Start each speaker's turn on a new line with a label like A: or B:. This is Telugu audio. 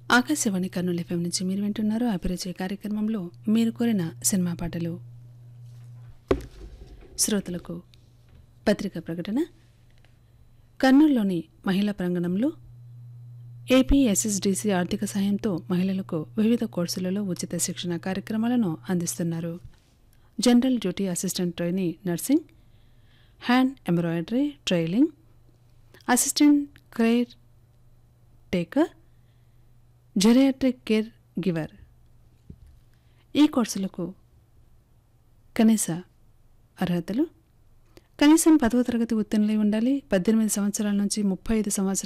A: ఆకాశవాణి కర్నూలు ఎఫ్ఎం నుంచి మీరు వింటున్నారు అభిరుచి కార్యక్రమంలో మీరు కోరిన సినిమా పాటలు. శ్రోతలకు పత్రికా ప్రకటన. కర్నూలులోని మహిళా ప్రాంగణంలో ఏపీఎస్ఎస్డిసి ఆర్థిక సాయంతో మహిళలకు వివిధ కోర్సులలో ఉచిత శిక్షణ కార్యక్రమాలను అందిస్తున్నారు. General duty assistant trainee nursing, hand embroidery trailing, assistant care taker, geriatric care giver. ఈ కోర్సులకు కనీస అర్హతలు: కనీసం 10వ తరగతి ఉత్తీర్ణులై ఉండాలి. 18 సంవత్సరాల నుంచి 35 సంవత్సరాల